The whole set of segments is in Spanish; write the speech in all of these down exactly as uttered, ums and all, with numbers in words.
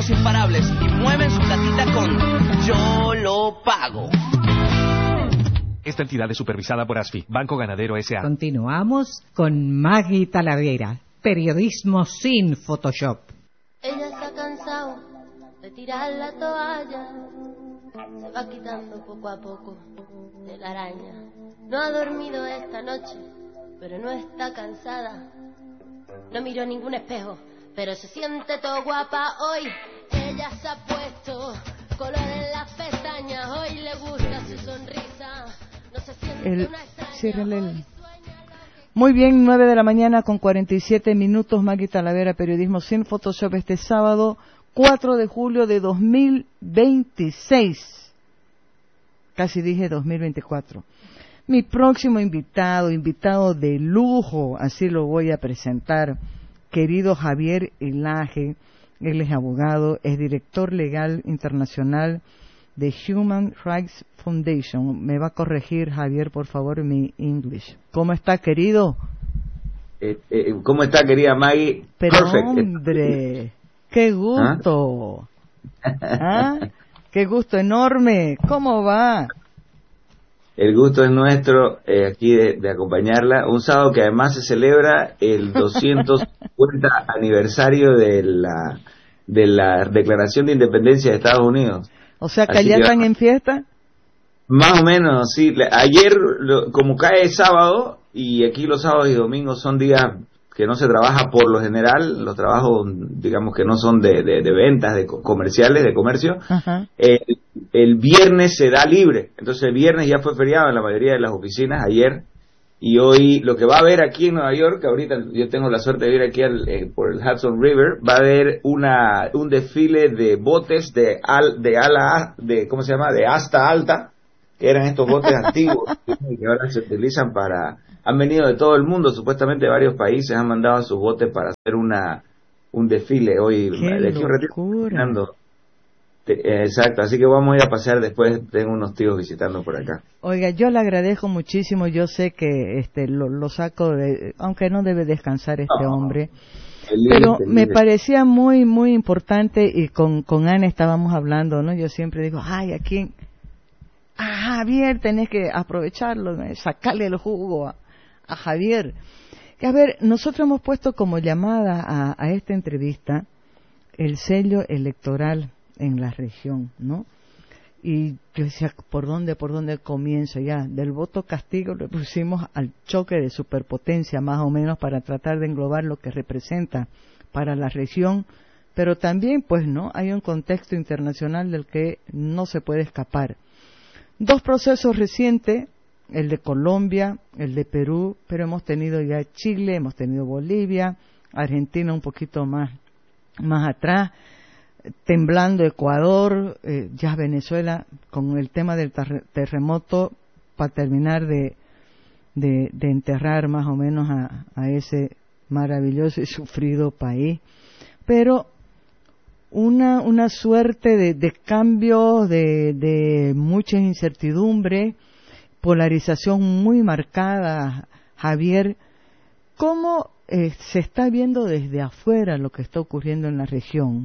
manos imparables y mueven su platita con Yo lo pago. Esta entidad es supervisada por ASFI, Banco Ganadero S A Continuamos con Maggie Talavera, periodismo sin Photoshop. Ella está cansado de tirar la toalla, se va quitando poco a poco de la araña. No ha dormido esta noche, pero no está cansada. No miró ningún espejo, pero se siente todo guapa hoy. Ella se ha puesto color en las pestañas, hoy le gusta su sonrisa. No se siente el, una extraña. Ciérrale el... Muy bien, nueve de la mañana con cuarenta y siete minutos. Maggie Talavera, periodismo sin Photoshop, este sábado cuatro de julio de dos mil veintiséis. Casi dije dos mil veinticuatro. Mi próximo invitado, invitado de lujo, así lo voy a presentar, querido Javier Elaje. Él es abogado, es director legal internacional de Human Rights Foundation. Me va a corregir, Javier, por favor, mi English. ¿Cómo está, querido? Eh, eh, ¿Cómo está, querida Maggie? Pero, Perfect. hombre, qué gusto. ¿Ah? ¿Ah? Qué gusto enorme. ¿Cómo va? El gusto es nuestro eh, aquí de, de acompañarla. Un sábado que además se celebra el doscientos cincuenta aniversario de la, de la Declaración de Independencia de Estados Unidos. O sea, que allá están en fiesta. Más o menos, sí. Ayer, lo, como cae sábado, y aquí los sábados y domingos son días que no se trabaja por lo general, los trabajos, digamos, que no son de, de, de ventas, de comerciales, de comercio, eh, el viernes se da libre. Entonces el viernes ya fue feriado en la mayoría de las oficinas ayer, y hoy lo que va a haber aquí en Nueva York, ahorita yo tengo la suerte de ir aquí al, eh, por el Hudson River, va a haber una un desfile de botes de al de ala de ¿cómo se llama? De asta alta, que eran estos botes antiguos que ahora se utilizan para, han venido de todo el mundo, supuestamente de varios países han mandado sus botes para hacer una un desfile hoy. ¡Qué de aquí un ratito locura! caminando. Exacto, así que vamos a ir a pasear después, tengo unos tíos visitando por acá. Oiga, yo le agradezco muchísimo, yo sé que este lo, lo saco de, aunque no debe descansar este Oh, hombre, feliz, pero feliz. me parecía muy, muy importante, y con, con Ana estábamos hablando, ¿no? Yo siempre digo, ay, aquí, ah, Javier, tenés que aprovecharlo, ¿no? Sacarle el jugo a, a Javier. Y a ver, nosotros hemos puesto como llamada a, a esta entrevista el sello electoral en la región, ¿no? Y yo decía, ¿por dónde, por dónde comienzo ya? Del voto castigo le pusimos al choque de superpotencia, más o menos, para tratar de englobar lo que representa para la región, pero también, pues, ¿no? Hay un contexto internacional del que no se puede escapar. Dos procesos recientes, el de Colombia, el de Perú, pero hemos tenido ya Chile, hemos tenido Bolivia, Argentina un poquito más, más atrás, temblando Ecuador, eh, ya Venezuela, con el tema del terremoto, para terminar de, de, de enterrar más o menos a, a ese maravilloso y sufrido país. Pero una, una suerte de, de cambios, de, de mucha incertidumbre, polarización muy marcada. Javier, ¿cómo eh, se está viendo desde afuera lo que está ocurriendo en la región?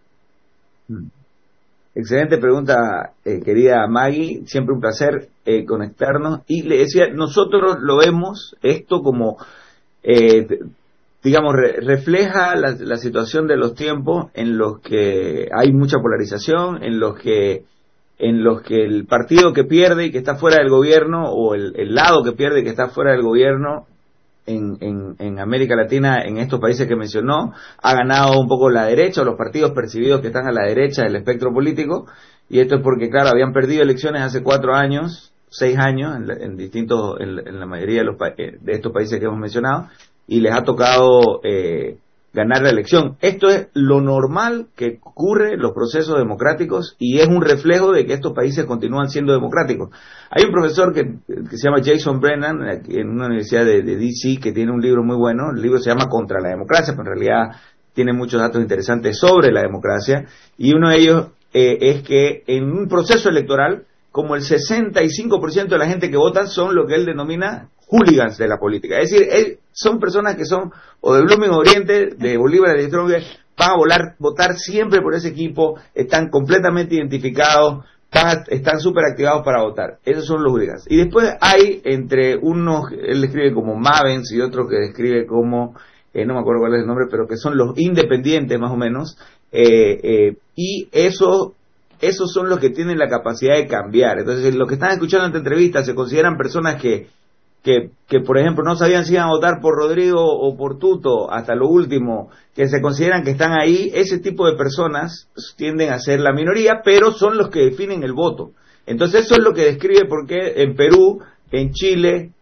Excelente pregunta, eh, querida Maggie, siempre un placer eh, conectarnos. Y le decía, nosotros lo vemos esto como, eh, digamos, re refleja la, la situación de los tiempos en los que hay mucha polarización, en los que en los que el partido que pierde y que está fuera del gobierno, o el, el lado que pierde y que está fuera del gobierno, En, en, en América Latina, en estos países que mencionó, ha ganado un poco la derecha, o los partidos percibidos que están a la derecha del espectro político, y esto es porque, claro, habían perdido elecciones hace cuatro años, seis años, en, en distintos, en, en la mayoría de, los, de estos países que hemos mencionado, y les ha tocado eh, ganar la elección. Esto es lo normal que ocurre en los procesos democráticos, y es un reflejo de que estos países continúan siendo democráticos. Hay un profesor que, que se llama Jason Brennan, en una universidad de, de D C, que tiene un libro muy bueno. El libro se llama Contra la Democracia, pero en realidad tiene muchos datos interesantes sobre la democracia, y uno de ellos eh, es que en un proceso electoral, como el sesenta y cinco por ciento de la gente que vota son lo que él denomina hooligans de la política. Es decir, él, son personas que son o de Blooming Oriente, de Bolívar, de Strongest, van a volar, votar siempre por ese equipo, están completamente identificados, están, están súper activados para votar. Esos son los hooligans. Y después hay entre unos, él describe como Mavens y otros que describe como, eh, no me acuerdo cuál es el nombre, pero que son los independientes más o menos, eh, eh, y eso... esos son los que tienen la capacidad de cambiar. Entonces, los que están escuchando esta entrevista se consideran personas que, que, que por ejemplo, no sabían si iban a votar por Rodrigo o por Tuto, hasta lo último, que se consideran que están ahí. Ese tipo de personas tienden a ser la minoría, pero son los que definen el voto. Entonces, eso es lo que describe por qué en Perú, en Chile,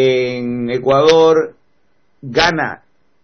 en Ecuador, gana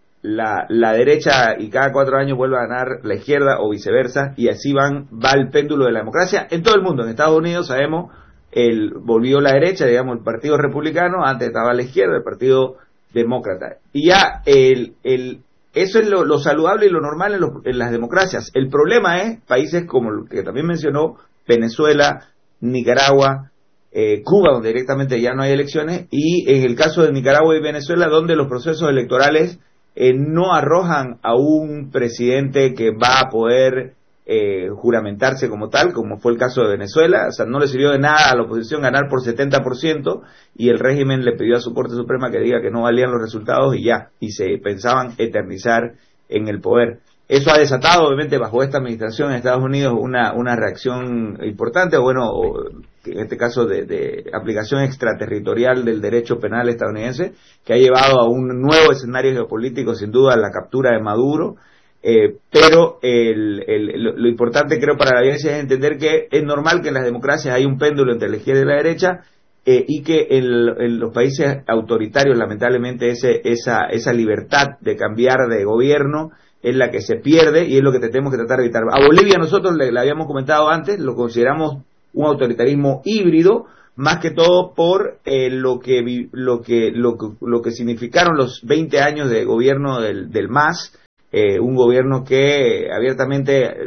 La, la derecha y cada cuatro años vuelve a ganar la izquierda o viceversa, y así van va el péndulo de la democracia en todo el mundo. En Estados Unidos sabemos, el volvió la derecha, digamos el partido republicano, antes estaba la izquierda, el partido demócrata, y ya el, el eso es lo, lo saludable y lo normal en, los, en las democracias. El problema es países como el que también mencionó, Venezuela, Nicaragua, eh, Cuba, donde directamente ya no hay elecciones, y en el caso de Nicaragua y Venezuela, donde los procesos electorales Eh, no arrojan a un presidente que va a poder eh, juramentarse como tal, como fue el caso de Venezuela. O sea, no le sirvió de nada a la oposición ganar por setenta por ciento, y el régimen le pidió a su Corte Suprema que diga que no valían los resultados, y ya, y se pensaban eternizar en el poder. Eso ha desatado, obviamente, bajo esta administración en Estados Unidos, una, una reacción importante, bueno, o, en este caso de, de aplicación extraterritorial del derecho penal estadounidense, que ha llevado a un nuevo escenario geopolítico, sin duda, la captura de Maduro. Eh, pero el, el, lo, lo importante, creo, para la audiencia es entender que es normal que en las democracias hay un péndulo entre la izquierda y la derecha, eh, y que en, en los países autoritarios, lamentablemente, ese, esa, esa libertad de cambiar de gobierno es la que se pierde, y es lo que tenemos que tratar de evitar. A Bolivia nosotros, le, le habíamos comentado antes, lo consideramos un autoritarismo híbrido, más que todo por eh, lo que lo que lo que lo que significaron los veinte años de gobierno del del M A S, eh, un gobierno que abiertamente eh,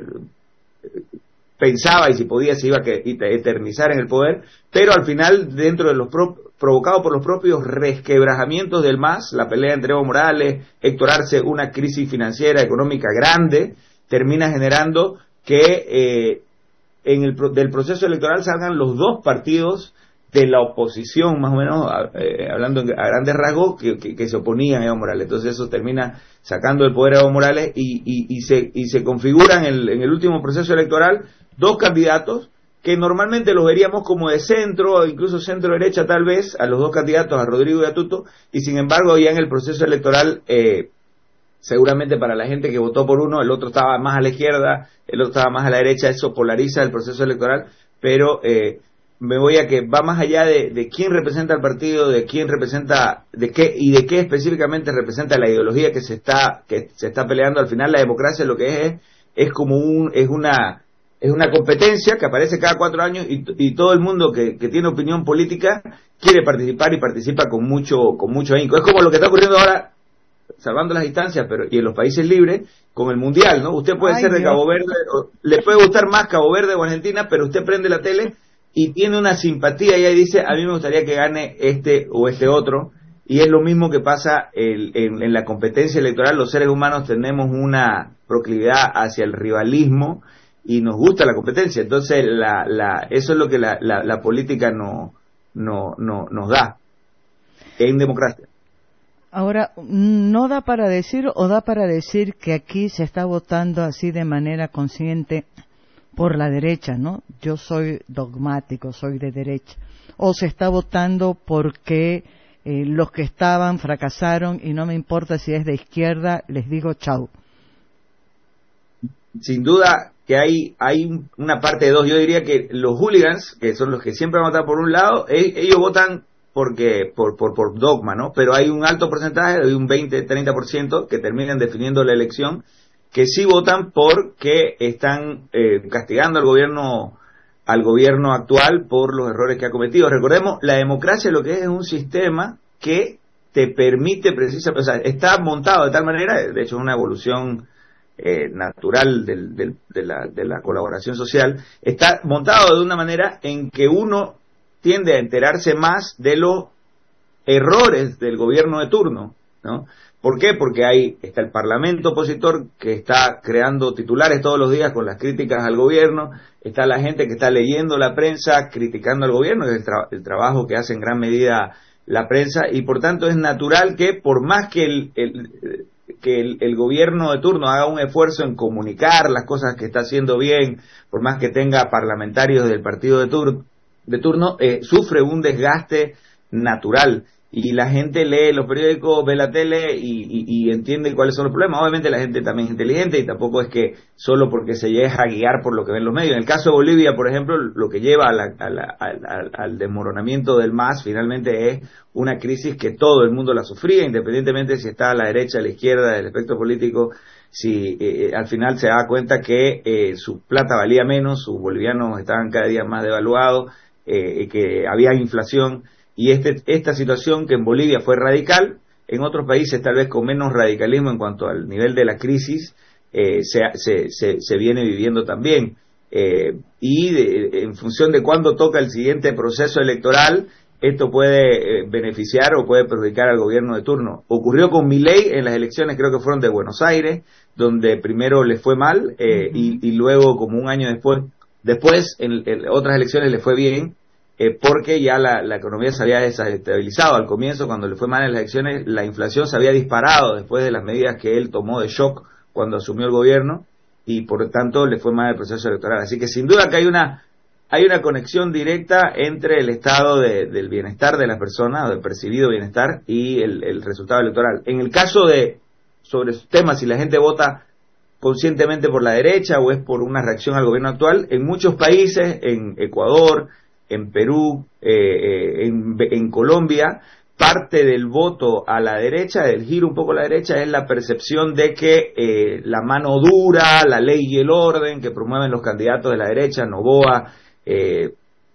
pensaba y si podía se iba a que, eternizar en el poder, pero al final, dentro de los pro, provocado por los propios resquebrajamientos del M A S, la pelea entre Evo Morales, Héctor Arce, una crisis financiera económica grande, termina generando que eh, en el del proceso electoral salgan los dos partidos de la oposición, más o menos, eh, hablando a grandes rasgos, que, que, que se oponían a Evo Morales. Entonces eso termina sacando el poder a Evo Morales, y, y, y se y se configuran en el, en el último proceso electoral dos candidatos que normalmente los veríamos como de centro, o incluso centro-derecha tal vez, a los dos candidatos, a Rodrigo y a Tuto, y sin embargo ya en el proceso electoral, eh, seguramente para la gente que votó por uno, el otro estaba más a la izquierda, el otro estaba más a la derecha. Eso polariza el proceso electoral, pero eh, me voy a que va más allá de, de quién representa el partido, de quién representa, de qué y de qué específicamente representa la ideología que se está que se está peleando. Al final la democracia lo que es es, es como un es una es una competencia que aparece cada cuatro años, y, y todo el mundo que, que tiene opinión política quiere participar, y participa con mucho con mucho ahínco. Es como lo que está ocurriendo ahora, salvando las distancias, pero y en los países libres, con el mundial, ¿no? Usted puede Ay, ser de Dios. Cabo Verde, o, le puede gustar más Cabo Verde o Argentina, pero usted prende la tele y tiene una simpatía y ahí dice, a mí me gustaría que gane este o este otro. Y es lo mismo que pasa el, en, en la competencia electoral. Los seres humanos tenemos una proclividad hacia el rivalismo y nos gusta la competencia. Entonces la, la, eso es lo que la, la, la política no, no, no, nos da en democracia. Ahora, ¿no da para decir o da para decir que aquí se está votando así de manera consciente por la derecha, ¿no? Yo soy dogmático, soy de derecha. O se está votando porque eh, los que estaban fracasaron y no me importa si es de izquierda, les digo chau. Sin duda que hay hay una parte de dos. Yo diría que los hooligans, que son los que siempre van a votar por un lado, ellos votan porque por, por, por dogma, ¿no? Pero hay un alto porcentaje, de un veinte, treinta por ciento, que terminan definiendo la elección, que sí votan porque están eh, castigando al gobierno al gobierno actual por los errores que ha cometido. Recordemos, la democracia lo que es es un sistema que te permite precisamente, o sea, está montado de tal manera, de hecho es una evolución eh, natural del, del, de, la, de la colaboración social, está montado de una manera en que uno tiende a enterarse más de los errores del gobierno de turno, ¿no? ¿Por qué? Porque ahí está el Parlamento opositor que está creando titulares todos los días con las críticas al gobierno, está la gente que está leyendo la prensa, criticando al gobierno, que es el, tra- el trabajo que hace en gran medida la prensa, y por tanto es natural que por más que el, el que el, el gobierno de turno haga un esfuerzo en comunicar las cosas que está haciendo bien, por más que tenga parlamentarios del partido de, tur- de turno, eh, sufre un desgaste natural. Y la gente lee los periódicos, ve la tele y, y, y entiende cuáles son los problemas. Obviamente la gente también es inteligente y tampoco es que solo porque se deja guiar por lo que ven los medios. En el caso de Bolivia, por ejemplo, lo que lleva a la, a la, a, a, al desmoronamiento del M A S finalmente es una crisis que todo el mundo la sufría, independientemente si está a la derecha, a la izquierda del espectro político. Si eh, al final se da cuenta que eh, su plata valía menos, sus bolivianos estaban cada día más devaluados, eh, que había inflación. Y este, esta situación que en Bolivia fue radical, en otros países tal vez con menos radicalismo en cuanto al nivel de la crisis, eh, se, se, se, se viene viviendo también. Eh, y de, en función de cuándo toca el siguiente proceso electoral, esto puede eh, beneficiar o puede perjudicar al gobierno de turno. Ocurrió con Milei en las elecciones, creo que fueron de Buenos Aires, donde primero le fue mal eh, uh-huh. y, y luego como un año después, después en, en otras elecciones le fue bien. Eh, porque ya la, la economía se había desestabilizado. Al comienzo, cuando le fue mal en las elecciones, la inflación se había disparado después de las medidas que él tomó de shock cuando asumió el gobierno, y por lo tanto le fue mal el proceso electoral. Así que sin duda que hay una hay una conexión directa entre el estado de, del bienestar de las personas, o del percibido bienestar, y el, el resultado electoral. En el caso de, sobre su tema, si la gente vota conscientemente por la derecha o es por una reacción al gobierno actual, en muchos países, en Ecuador, en Perú, eh, en, en Colombia, parte del voto a la derecha, del giro un poco a la derecha, es la percepción de que eh, la mano dura, la ley y el orden que promueven los candidatos de la derecha, Noboa, eh,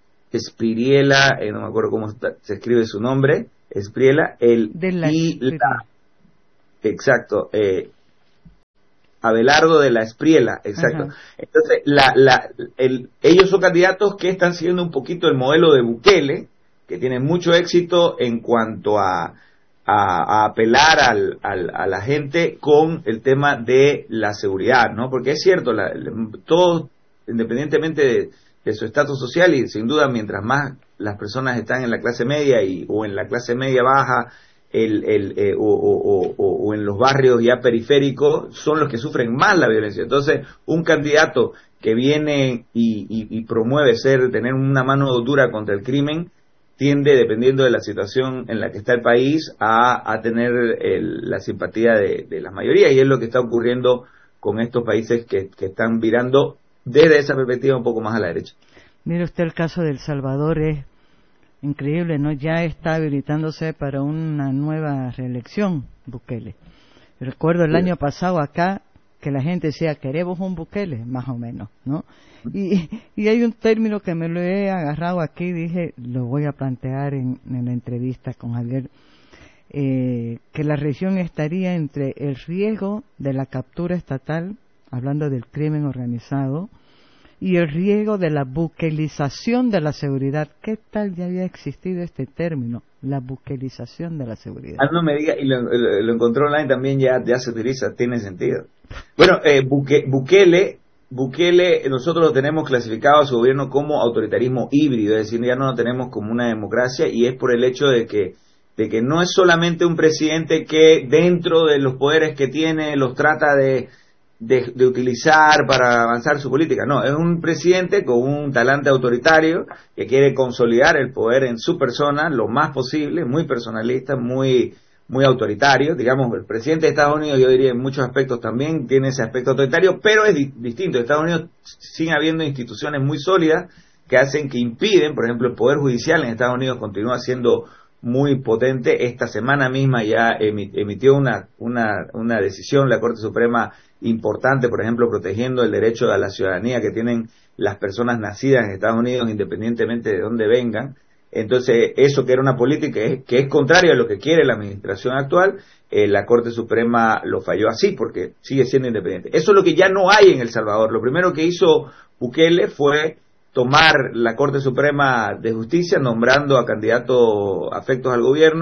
Espriella, eh, no me acuerdo cómo está, se escribe su nombre, Espriella, el de la y la, exacto, eh, Abelardo de la Espriella, exacto. Ajá. Entonces, la, la, el, ellos son candidatos que están siguiendo un poquito el modelo de Bukele, que tiene mucho éxito en cuanto a, a, a apelar al, al, a la gente con el tema de la seguridad, ¿no? Porque es cierto, la, todos, independientemente de, de su estatus social, y sin duda mientras más las personas están en la clase media y o en la clase media baja, El, el, eh, o, o, o, o en los barrios ya periféricos, son los que sufren más la violencia. Entonces, un candidato que viene y, y, y promueve ser, tener una mano dura contra el crimen, tiende, dependiendo de la situación en la que está el país, a, a tener el, la simpatía de, de la mayoría, y es lo que está ocurriendo con estos países que, que están virando desde esa perspectiva un poco más a la derecha. Mire usted, el caso de El Salvador es increíble, ¿no? Ya está habilitándose para una nueva reelección Bukele. Recuerdo el sí. año pasado acá que la gente decía, queremos un Bukele, más o menos, ¿no? Y, y hay un término que me lo he agarrado aquí y dije, lo voy a plantear en, en la entrevista con Javier, eh, que la región estaría entre el riesgo de la captura estatal, hablando del crimen organizado, y el riesgo de la buquelización de la seguridad. ¿Qué tal ya había existido este término, la buquelización de la seguridad? Ah, no me diga, y lo, lo, lo encontró online también, ya, ya se utiliza, tiene sentido. Bueno, eh, Buque, Bukele, Bukele, nosotros lo tenemos clasificado a su gobierno como autoritarismo híbrido, es decir, ya no lo tenemos como una democracia, y es por el hecho de que de que no es solamente un presidente que dentro de los poderes que tiene los trata de De, de utilizar para avanzar su política. No, es un presidente con un talante autoritario que quiere consolidar el poder en su persona lo más posible, muy personalista, muy muy autoritario. Digamos, el presidente de Estados Unidos, yo diría, en muchos aspectos también tiene ese aspecto autoritario, pero es di- distinto. En Estados Unidos sigue habiendo instituciones muy sólidas que hacen, que impiden, por ejemplo, el Poder Judicial en Estados Unidos continúa siendo muy potente. Esta semana misma ya emitió una, una, una decisión la Corte Suprema importante, por ejemplo, protegiendo el derecho a la ciudadanía que tienen las personas nacidas en Estados Unidos, independientemente de dónde vengan. Entonces, eso que era una política que es, que es contraria a lo que quiere la administración actual, eh, la Corte Suprema lo falló así, porque sigue siendo independiente. Eso es lo que ya no hay en El Salvador. Lo primero que hizo Bukele fue tomar la Corte Suprema de Justicia, nombrando a candidatos afectos al gobierno,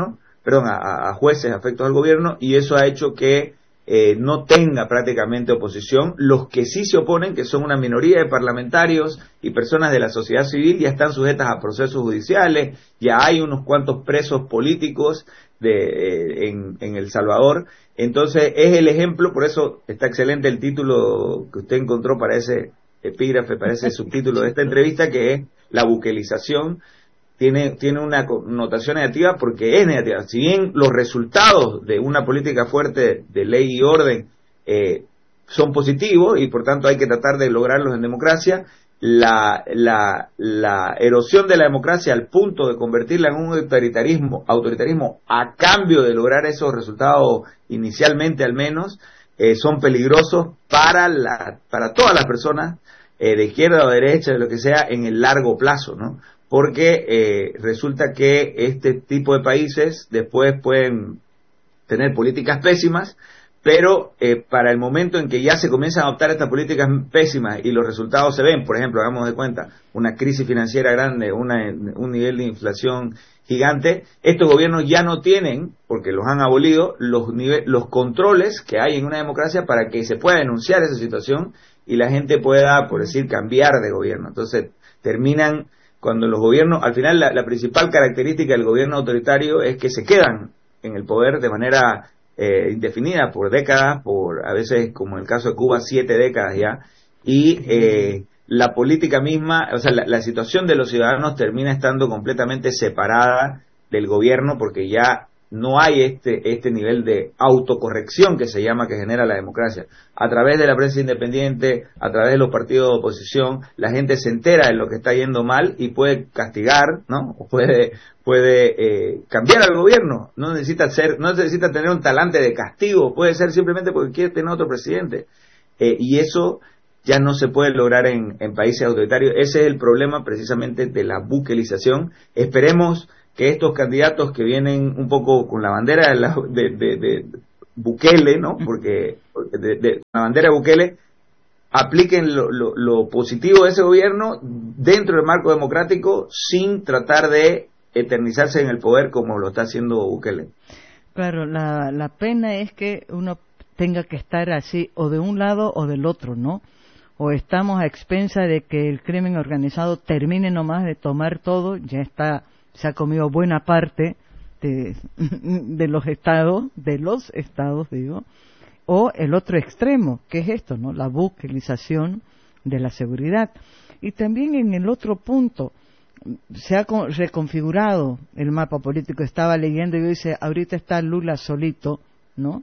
perdón, a, a jueces afectos al gobierno, y eso ha hecho que eh, no tenga prácticamente oposición. Los que sí se oponen, que son una minoría de parlamentarios y personas de la sociedad civil, ya están sujetas a procesos judiciales, ya hay unos cuantos presos políticos de, eh, en, en El Salvador. Entonces es el ejemplo, por eso está excelente el título que usted encontró para ese epígrafe, para ese subtítulo de esta entrevista, que es la buquelización. Tiene, tiene una connotación negativa porque es negativa. Si bien los resultados de una política fuerte de ley y orden eh, son positivos y por tanto hay que tratar de lograrlos en democracia, la, la, la erosión de la democracia al punto de convertirla en un autoritarismo, autoritarismo a cambio de lograr esos resultados inicialmente al menos, eh, son peligrosos para, la, para todas las personas, eh, de izquierda o de derecha, de lo que sea, en el largo plazo, ¿no? Porque eh, resulta que este tipo de países después pueden tener políticas pésimas, pero eh, para el momento en que ya se comienzan a adoptar estas políticas pésimas y los resultados se ven, por ejemplo, hagamos de cuenta, una crisis financiera grande, una, un nivel de inflación gigante, estos gobiernos ya no tienen, porque los han abolido, los, nive- los controles que hay en una democracia para que se pueda denunciar esa situación y la gente pueda, por decir, cambiar de gobierno. Entonces terminan... Cuando los gobiernos, al final la, la principal característica del gobierno autoritario es que se quedan en el poder de manera eh, indefinida por décadas, por a veces, como en el caso de Cuba, siete décadas ya, y eh, la política misma, o sea, la, la situación de los ciudadanos termina estando completamente separada del gobierno porque ya no hay este este nivel de autocorrección que se llama, que genera la democracia. A través de la prensa independiente, a través de los partidos de oposición, la gente se entera de lo que está yendo mal y puede castigar, ¿no? O puede puede eh, cambiar al gobierno. No necesita ser, no necesita tener un talante de castigo, puede ser simplemente porque quiere tener otro presidente. Eh, y eso ya no se puede lograr en, en países autoritarios. Ese es el problema precisamente de la buquelización. Esperemos que estos candidatos que vienen un poco con la bandera de, la, de, de, de Bukele, ¿no? Porque de, de la bandera de Bukele, apliquen lo, lo, lo positivo de ese gobierno dentro del marco democrático sin tratar de eternizarse en el poder como lo está haciendo Bukele. Claro, la, la pena es que uno tenga que estar así o de un lado o del otro, ¿no? O estamos a expensa de que el crimen organizado termine nomás de tomar todo, ya está... se ha comido buena parte de, de los estados, de los estados, digo, o el otro extremo, que es esto, ¿no? La buquelización de la seguridad. Y también en el otro punto, se ha reconfigurado el mapa político. Estaba leyendo y dice, ahorita está Lula solito, ¿no?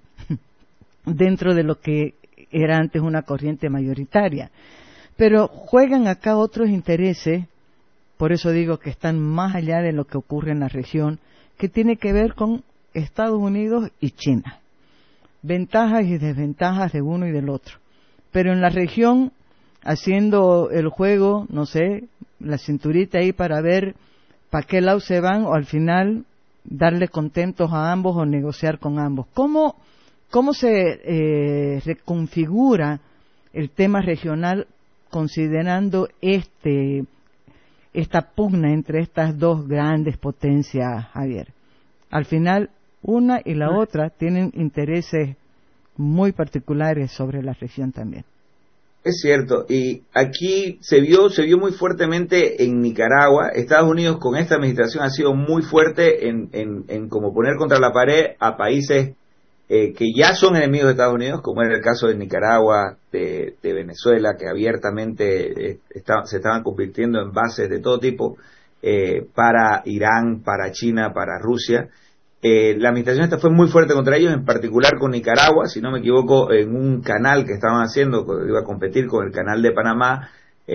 Dentro de lo que era antes una corriente mayoritaria. Pero juegan acá otros intereses. Por eso digo que están más allá de lo que ocurre en la región, que tiene que ver con Estados Unidos y China. Ventajas y desventajas de uno y del otro. Pero en la región, haciendo el juego, no sé, la cinturita ahí para ver para qué lado se van, o al final darle contentos a ambos o negociar con ambos. ¿Cómo, cómo se eh, reconfigura el tema regional considerando este... esta pugna entre estas dos grandes potencias, Javier? Al final, una y la otra tienen intereses muy particulares sobre la región también. Es cierto, y aquí se vio se vio muy fuertemente en Nicaragua. Estados Unidos con esta administración ha sido muy fuerte en, en, en como poner contra la pared a países eh, que ya son enemigos de Estados Unidos, como era el caso de Nicaragua, de, de Venezuela, que abiertamente eh, está, se estaban convirtiendo en bases de todo tipo eh, para Irán, para China, para Rusia. Eh, la administración esta fue muy fuerte contra ellos, en particular con Nicaragua, si no me equivoco, en un canal que estaban haciendo, que iba a competir con el canal de Panamá,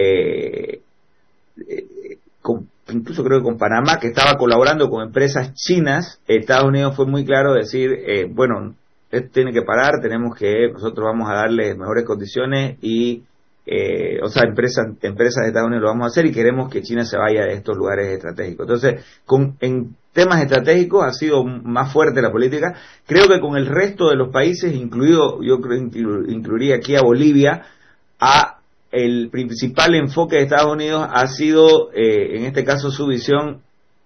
eh, eh, con, incluso creo que con Panamá, que estaba colaborando con empresas chinas. Estados Unidos fue muy claro decir, eh, bueno, esto tiene que parar, tenemos que, nosotros vamos a darle mejores condiciones y, eh, o sea, empresas, empresas de Estados Unidos lo vamos a hacer y queremos que China se vaya de estos lugares estratégicos. Entonces, con, en temas estratégicos ha sido más fuerte la política. Creo que con el resto de los países, incluido, yo creo inclu, incluiría aquí a Bolivia, a el principal enfoque de Estados Unidos ha sido, eh, en este caso, su visión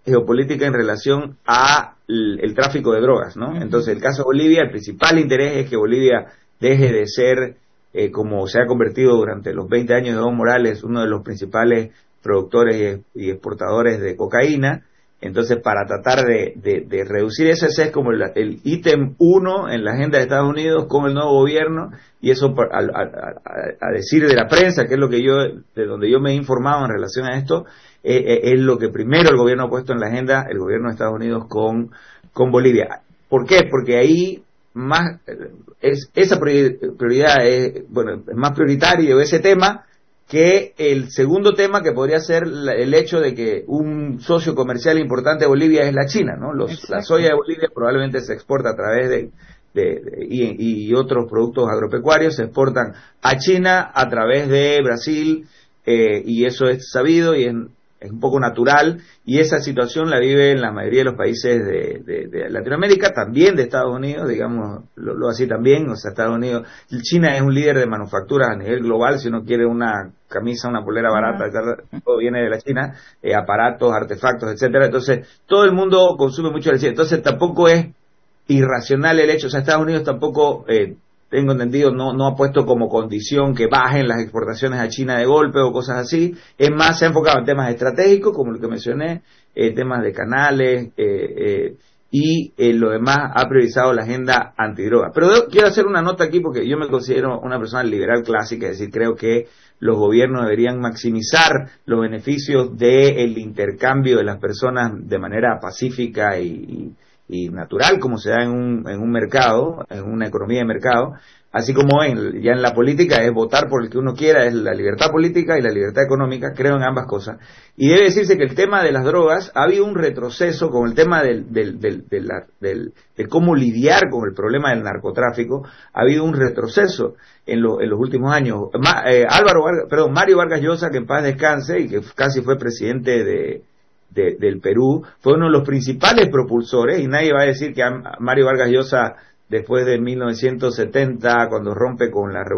geopolítica en relación a el, el tráfico de drogas, ¿no? Entonces, el caso de Bolivia, el principal interés es que Bolivia deje de ser, eh, como se ha convertido durante los veinte años de Evo Morales, uno de los principales productores y, y exportadores de cocaína. Entonces, para tratar de, de, de reducir eso, ese es como el, el ítem uno en la agenda de Estados Unidos con el nuevo gobierno, y eso a, a, a, a decir de la prensa, que es lo que yo, de donde yo me he informado en relación a esto, eh, es lo que primero el gobierno ha puesto en la agenda, el gobierno de Estados Unidos con, con Bolivia. ¿Por qué? Porque ahí más es, esa prioridad es, bueno, es más prioritario ese tema que el segundo tema, que podría ser la, el hecho de que un socio comercial importante de Bolivia es la China, ¿no? Los, la soya de Bolivia probablemente se exporta a través de, de, de y, y otros productos agropecuarios se exportan a China a través de Brasil, eh, y eso es sabido y es, es un poco natural, y esa situación la vive en la mayoría de los países de, de, de Latinoamérica, también de Estados Unidos, digamos, lo, lo así también, o sea, Estados Unidos, China es un líder de manufacturas a nivel global. Si uno quiere una camisa, una polera barata, uh-huh. todo viene de la China, eh, aparatos, artefactos, etcétera. Entonces, todo el mundo consume mucho de la China, entonces tampoco es irracional el hecho, o sea, Estados Unidos tampoco, eh, tengo entendido, no, no ha puesto como condición que bajen las exportaciones a China de golpe o cosas así. Es más, se ha enfocado en temas estratégicos, como lo que mencioné, eh, temas de canales, eh, eh, y eh, lo demás ha priorizado la agenda antidroga. Pero yo quiero hacer una nota aquí, porque yo me considero una persona liberal clásica, es decir, creo que los gobiernos deberían maximizar los beneficios del intercambio de las personas de manera pacífica y, y y natural, como se da en un, en un mercado, en una economía de mercado, así como en, ya en la política es votar por el que uno quiera, es la libertad política y la libertad económica, creo en ambas cosas. Y debe decirse que el tema de las drogas, ha habido un retroceso con el tema del, del, del, del, del, de cómo lidiar con el problema del narcotráfico, ha habido un retroceso en, lo, en los últimos años. Ma, eh, Álvaro Vargas, perdón, Mario Vargas Llosa, que en paz descanse y que casi fue presidente de De, del Perú, fue uno de los principales propulsores, y nadie va a decir que a Mario Vargas Llosa, después de mil novecientos setenta, cuando rompe con la